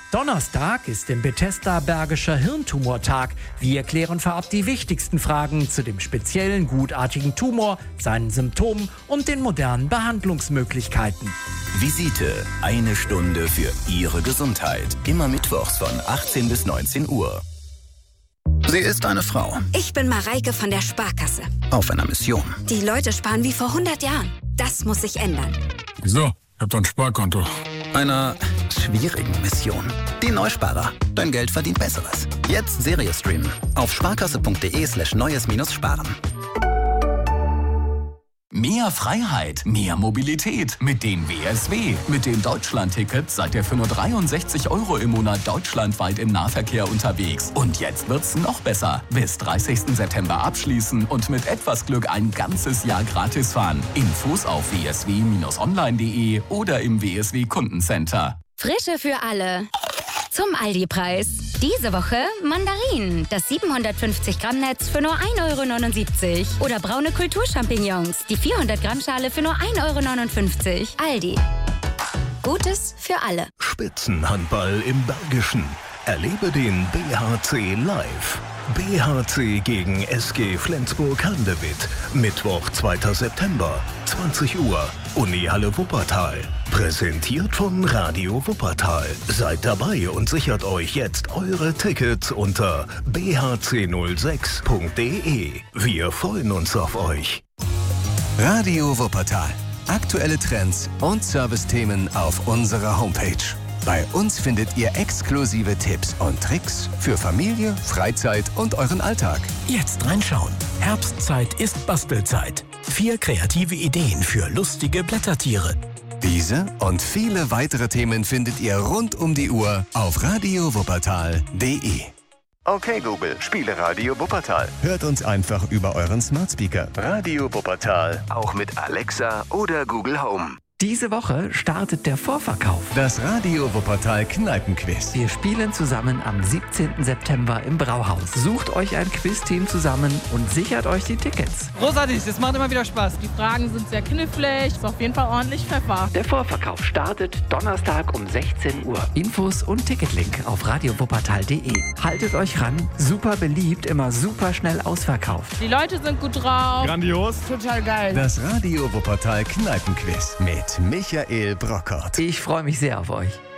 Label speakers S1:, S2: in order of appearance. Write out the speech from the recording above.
S1: Donnerstag ist im Bethesda Bergischer Hirntumortag. Wir klären vorab die wichtigsten Fragen zu dem speziellen gutartigen Tumor, seinen Symptomen und den modernen Behandlungsmöglichkeiten.
S2: Visite, 1 Stunde für Ihre Gesundheit. Immer mittwochs von 18 bis 19 Uhr. Sie ist eine Frau.
S3: Ich bin Mareike von der Sparkasse.
S2: Auf einer Mission.
S3: Die Leute sparen wie vor 100 Jahren. Das muss sich ändern.
S4: Wieso? Ich hab doch ein Sparkonto.
S2: Einer schwierigen Mission. Die Neusparer. Dein Geld verdient Besseres. Jetzt Serie streamen. Auf sparkasse.de/neues-sparen. Mehr Freiheit, mehr Mobilität mit den WSW. Mit den Deutschland-Tickets seid ihr für nur 63 € im Monat deutschlandweit im Nahverkehr unterwegs. Und jetzt wird's noch besser. Bis 30. September abschließen und mit etwas Glück ein ganzes Jahr gratis fahren. Infos auf wsw-online.de oder im WSW Kundencenter.
S5: Frische für alle. Zum Aldi-Preis. Diese Woche Mandarinen, das 750-Gramm-Netz für nur 1,79 € oder braune Kulturchampignons, die 400-Gramm-Schale für nur 1,59 €. Aldi. Gutes für alle.
S6: Spitzenhandball im Bergischen. Erlebe den BHC live. BHC gegen SG Flensburg-Handewitt. Mittwoch, 2. September, 20 Uhr. Unihalle Wuppertal. Präsentiert von Radio Wuppertal. Seid dabei und sichert euch jetzt eure Tickets unter bhc06.de. Wir freuen uns auf euch.
S7: Radio Wuppertal. Aktuelle Trends und Servicethemen auf unserer Homepage. Bei uns findet ihr exklusive Tipps und Tricks für Familie, Freizeit und euren Alltag.
S8: Jetzt reinschauen. Herbstzeit ist Bastelzeit. 4 kreative Ideen für lustige Blättertiere.
S7: Diese und viele weitere Themen findet ihr rund um die Uhr auf radiowuppertal.de.
S9: Okay Google, spiele Radio Wuppertal.
S7: Hört uns einfach über euren Smart Speaker.
S9: Radio Wuppertal, auch mit Alexa oder Google Home.
S1: Diese Woche startet der Vorverkauf.
S7: Das Radio Wuppertal Kneipenquiz.
S1: Wir spielen zusammen am 17. September im Brauhaus. Sucht euch ein Quizteam zusammen und sichert euch die Tickets.
S10: Großartig, das macht immer wieder Spaß. Die Fragen sind sehr knifflig, ist auf jeden Fall ordentlich Pfeffer.
S1: Der Vorverkauf startet Donnerstag um 16 Uhr. Infos und Ticketlink auf radiowuppertal.de. Haltet euch ran, super beliebt, immer super schnell ausverkauft.
S10: Die Leute sind gut drauf.
S4: Grandios.
S10: Total geil.
S7: Das Radio Wuppertal Kneipenquiz mit Michael Brockert.
S1: Ich freue mich sehr auf euch.